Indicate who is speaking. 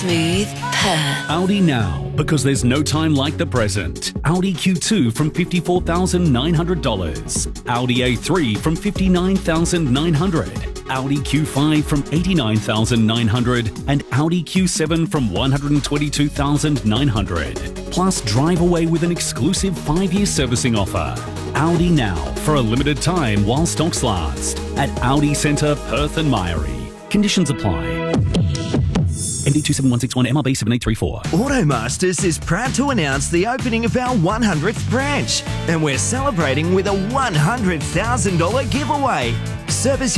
Speaker 1: smooth purr.
Speaker 2: Audi now, because there's no time like the present. Audi Q2 from $54,900. Audi A3 from $59,900. Audi Q5 from $89,900. And Audi Q7 from $122,900. Plus, drive away with an exclusive 5-year servicing offer. Audi now, for a limited time while stocks last. At Audi Centre, Perth and Myrie. Conditions apply. MD 27161 MRB 7834.
Speaker 3: Automasters is proud to announce the opening of our 100th branch, and we're celebrating with a $100,000 giveaway. Service